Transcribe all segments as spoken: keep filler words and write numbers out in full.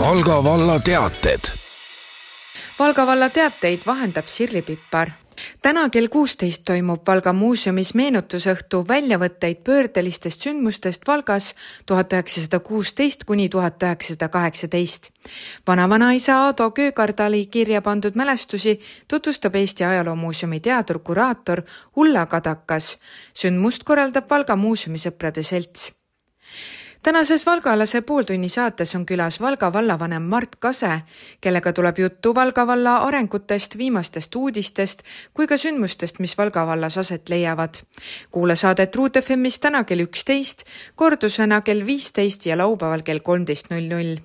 Valga valla teated. Valga valla teateid vahendab Sirli Pippar. Täna kell kuusteist toimub Valga muuseumis meenutusõhtu väljavõtteid pöördelistest sündmustest Valgas tuhat üheksasada kuusteist kuni tuhat üheksasada kaheksateist. Vanavanaisa Aado Köögardali kirja pandud mälestusi tutvustab Eesti Ajaloomuuseumi teadur-kuraator Ulla Kadakas. Sündmust korraldab Valga muusemi sõprade selts. Tänases Valgalase pooltunni saates on külas Valga vallavanem Mart Kase, kellega tuleb juttu Valga valla arengutest, viimastest uudistest kui ka sündmustest, mis Valga vallas aset leiavad. Kuula saadet Root F M-is täna kell üksteist, kordusena kell viisteist ja laupäeval kell kolmteist null null.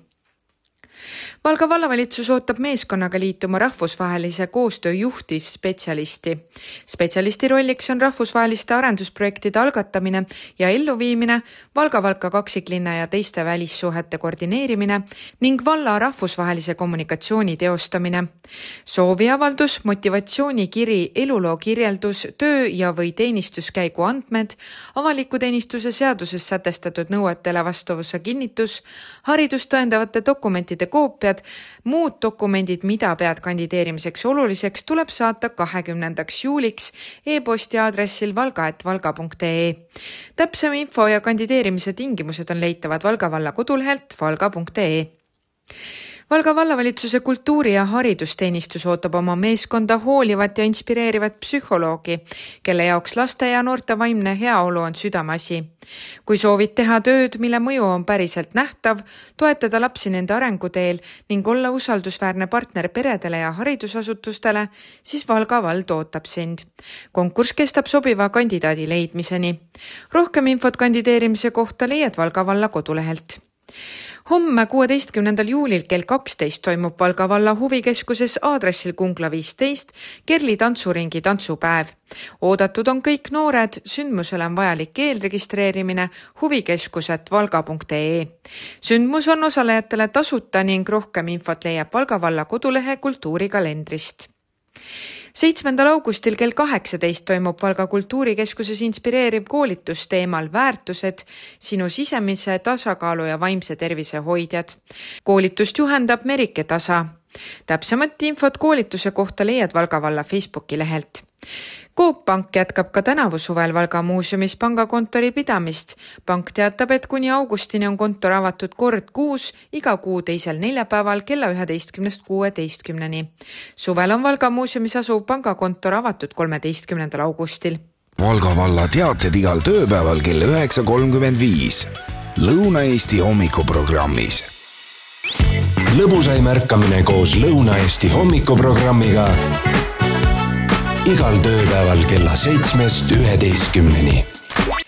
Valga vallavalitsus ootab meeskonnaga liituma rahvusvahelise koostöö juhtiv spetsialisti. Spetsialisti rolliks on rahvusvaheliste arendusprojektide algatamine ja elluviimine, Valga-Valka kaksiklinna ja teiste välissuhete koordineerimine ning valla rahvusvahelise kommunikatsiooni teostamine. Sooviavaldus, motivatsioonikiri, eluloo kirjeldus, töö ja või teenistuskäigu andmed, avaliku teenistuse seaduses sätestatud nõuetele vastavuse kinnitus, haridust tõendavate dokumentide koopiad, muud dokumendid, mida pead kandideerimiseks oluliseks, tuleb saata kahekümnendaks juuliks e-posti aadressil valga et valga punkt ee. Täpsem info ja kandideerimise tingimused on leitavad Valga valla kodulehelt valga punkt ee. Valga vallavalitsuse kultuuri- ja haridusteenistus ootab oma meeskonda hoolivat ja inspireerivat psühholoogi, kelle jaoks laste ja noorte vaimne heaolu on südameasi. Kui soovid teha tööd, mille mõju on päriselt nähtav, toetada lapsi nende arenguteel ning olla usaldusväärne partner peredele ja haridusasutustele, siis Valga vald ootab sind. Konkurss kestab sobiva kandidaadi leidmiseni. Rohkem infot kandideerimise kohta leiad Valga valla kodulehelt. Homme kuueteistkümnendal juulil kell kaksteist toimub Valga valla huvikeskuses aadressil Kungla viisteist Kerli tantsuringi tantsupäev. Oodatud on kõik noored, sündmusele on vajalik eelregistreerimine huvikeskuset valga punkt ee. Sündmus on osalejatele tasuta ning rohkem infot leiab Valga valla kodulehe kultuurikalendrist. seitsmendal augustil kell kaheksateist toimub Valga kultuurikeskuses inspireeriv koolitus teemal väärtused, sinu sisemise tasakaalu ja vaimse tervise hoidjad. Koolitust juhendab Merike Tasa. Täpsemat infot koolituse kohta leiad Valga valla Facebooki lehelt. Coop Pank jätkab ka tänavu suvel Valga muuseumis pangakontori pidamist. Pank teatab, et kuni augustini on kontor avatud kord kuus, iga kuu teisel neljapäeval kella üheteistkümnest kuueteistkümneni. Suvel on Valga muuseumis asuv pangakontor avatud kolmeteistkümnendal augustil. Valga valla teated igal tööpäeval kell üheksa kolmkümmend viis. Lõuna-Eesti hommikuprogrammis. Lõbusai märkamine koos Lõuna-Eesti hommikuprogrammiga igal tööpäeval kella seitsmest üheteistkümneni.